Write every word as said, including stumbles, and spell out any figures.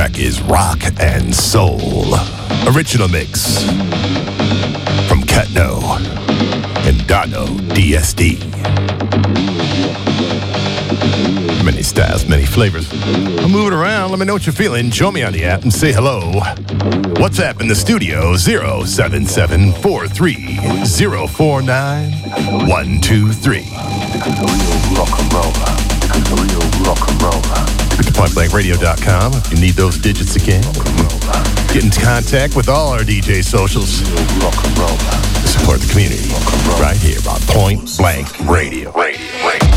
track is Rock and Soul. Original mix from Ketno and Dano D S D. Many styles, many flavors. I'm moving around. Let me know what you're feeling. Join me on the app and say hello. WhatsApp in the studio, zero seven seven four three zero four nine one two three. Because the real rock and roll. Because the real rock and roll. point blank radio dot com if you need those digits again. Get in contact with all our D J socials. Rock and roll. Support the community right here on Point Blank Radio. Radio, radio.